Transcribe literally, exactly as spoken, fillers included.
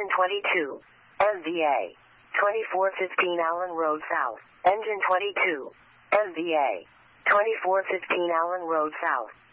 Engine twenty-two. M V A. twenty-four fifteen Allen Road South. Engine twenty-two. M V A. twenty-four fifteen Allen Road South.